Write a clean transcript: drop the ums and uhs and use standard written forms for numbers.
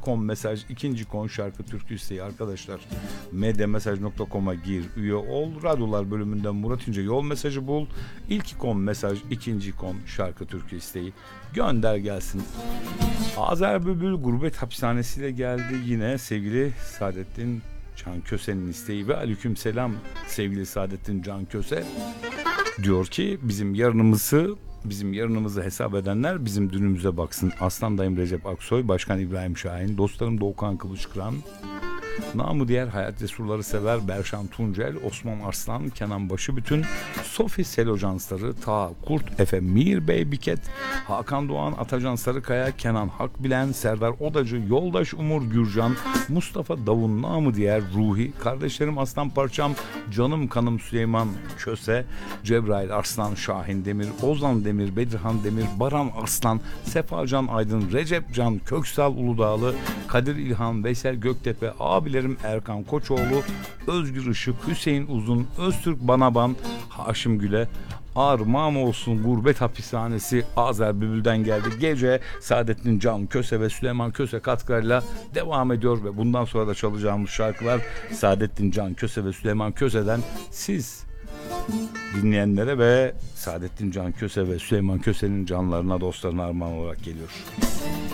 kon mesaj, ikinci kon şarkı türkü isteği arkadaşlar. medyamesaj.com'a gir, üye ol. Radyolar bölümünden Murat İnce yol mesajı bul. İlk kon mesaj, ikinci kon şarkı türkü isteği. Gönder gelsin. Azer Bülbül gurbet hapishanesiyle geldi yine sevgili Saadettin Can Köse'nin isteği ve aleykümselam sevgili Saadettin Can Köse. Diyor ki bizim yarınımızı hesap edenler bizim dünümüze baksın. Aslan dayım Recep Aksoy, Başkan İbrahim Şahin, dostlarım Doğukan Kılıçkıran, namı diğer hayat cesurları sever Berşan Tuncel, Osman Arslan, Kenan Başıbütün, Sofi Selocansları, Taha Kurt, Efe Mir Bey Biket, Hakan Doğan, Atacan Sarıkaya, Kenan Hakbilen, Serdar Odacı, Yoldaş Umur Gürcan, Mustafa Davun, namı diğer Ruhi, kardeşlerim Aslan Parçam, canım kanım Süleyman Köse, Cebrail Arslan, Şahin Demir, Ozan Demir, Bedirhan Demir, Baran Arslan, Sefacan Aydın, Recep Can, Köksal Uludağlı, Kadir İlhan, Veysel Göktepe, abilerim Erkan Koçoğlu, Özgür Işık, Hüseyin Uzun, Öztürk Banaban, Haşim Güle, armağan olsun gurbet hapishanesi Azer Bülbül'den geldi. Gece Saadettin Can Köse ve Süleyman Köse katkılarıyla devam ediyor ve bundan sonra da çalacağımız şarkılar Saadettin Can Köse ve Süleyman Köse'den siz dinleyenlere ve Saadettin Can Köse ve Süleyman Köse'nin canlarına, dostlarına armağan olarak geliyor.